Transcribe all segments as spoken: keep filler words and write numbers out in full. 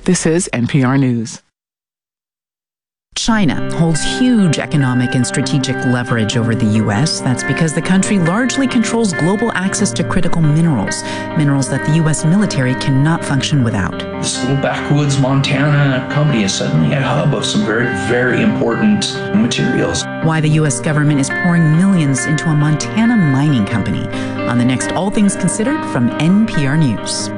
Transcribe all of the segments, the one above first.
This is N P R News. China holds huge economic and strategic leverage over the U S. That's because the country largely controls global access to critical minerals, minerals that the U S military cannot function without. This little backwoods Montana company is suddenly a hub of some very, very important materials. Why the U S government is pouring millions into a Montana mining company. On the next All Things Considered from N P R News.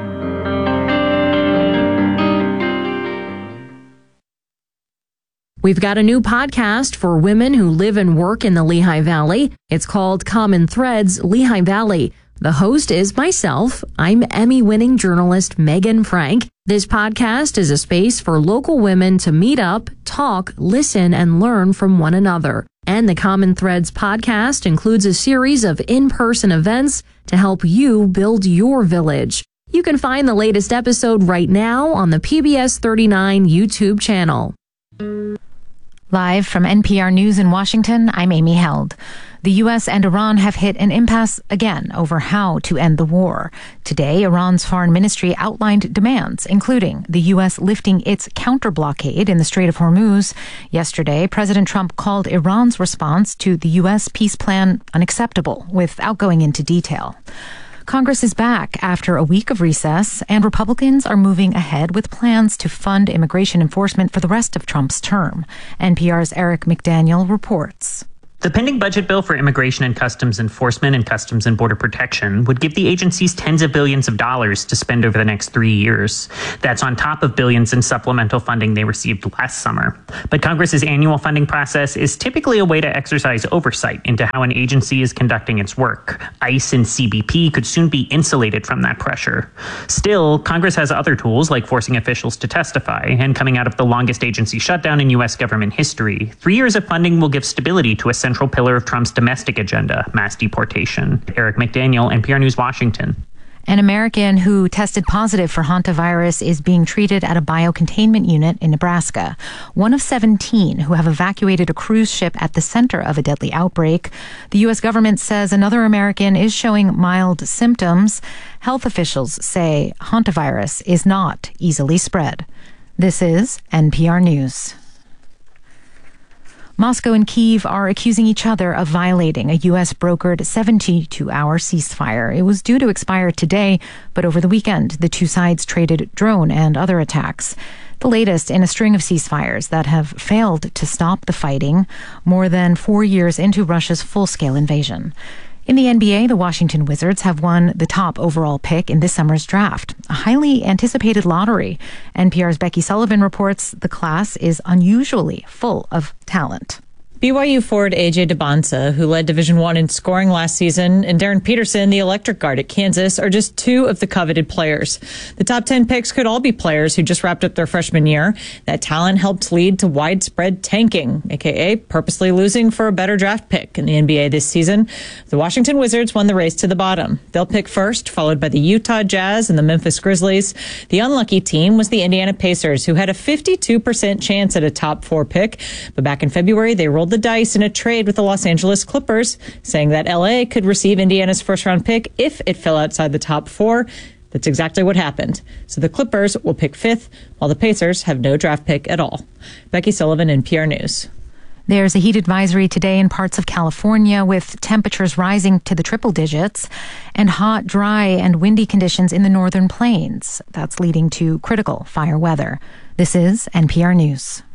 We've got a new podcast for women who live and work in the Lehigh Valley. It's called Common Threads Lehigh Valley. The host is myself. I'm Emmy-winning journalist Megan Frank. This podcast is a space for local women to meet up, talk, listen, and learn from one another. And the Common Threads podcast includes a series of in-person events to help you build your village. You can find the latest episode right now on the P B S thirty-nine YouTube channel. Live from N P R News in Washington, I'm Amy Held. The U S and Iran have hit an impasse again over how to end the war. Today, Iran's foreign ministry outlined demands, including the U S lifting its counter-blockade in the Strait of Hormuz. Yesterday, President Trump called Iran's response to the U S peace plan unacceptable, without going into detail. Congress is back after a week of recess, and Republicans are moving ahead with plans to fund immigration enforcement for the rest of Trump's term. N P R's Eric McDaniel reports. The pending budget bill for immigration and customs enforcement and customs and border protection would give the agencies tens of billions of dollars to spend over the next three years. That's on top of billions in supplemental funding they received last summer. But Congress's annual funding process is typically a way to exercise oversight into how an agency is conducting its work. ICE and C B P could soon be insulated from that pressure. Still, Congress has other tools like forcing officials to testify, and coming out of the longest agency shutdown in U S government history, three years of funding will give stability to a central pillar of Trump's domestic agenda, mass deportation. Eric McDaniel, N P R News, Washington. An American who tested positive for hantavirus is being treated at a biocontainment unit in Nebraska. One of seventeen who have evacuated a cruise ship at the center of a deadly outbreak. The U S government says another American is showing mild symptoms. Health officials say hantavirus is not easily spread. This is N P R News. Moscow and Kyiv are accusing each other of violating a U S brokered seventy-two hour ceasefire. It was due to expire today, but over the weekend, the two sides traded drone and other attacks. The latest in a string of ceasefires that have failed to stop the fighting more than four years into Russia's full-scale invasion. In the N B A, the Washington Wizards have won the top overall pick in this summer's draft, a highly anticipated lottery. N P R's Becky Sullivan reports the class is unusually full of talent. B Y U forward A J Dybantsa, who led Division One in scoring last season, and Darren Peterson, the electric guard at Kansas, are just two of the coveted players. The top ten picks could all be players who just wrapped up their freshman year. That talent helped lead to widespread tanking, aka purposely losing for a better draft pick in the N B A this season. The Washington Wizards won the race to the bottom. They'll pick first, followed by the Utah Jazz and the Memphis Grizzlies. The unlucky team was the Indiana Pacers, who had a fifty-two percent chance at a top four pick. But back in February, they rolled the dice in a trade with the Los Angeles Clippers, saying that L A could receive Indiana's first-round pick if it fell outside the top four. That's exactly what happened. So the Clippers will pick fifth, while the Pacers have no draft pick at all. Becky Sullivan, N P R News. There's a heat advisory today in parts of California, with temperatures rising to the triple digits, and hot, dry, and windy conditions in the northern plains. That's leading to critical fire weather. This is N P R News.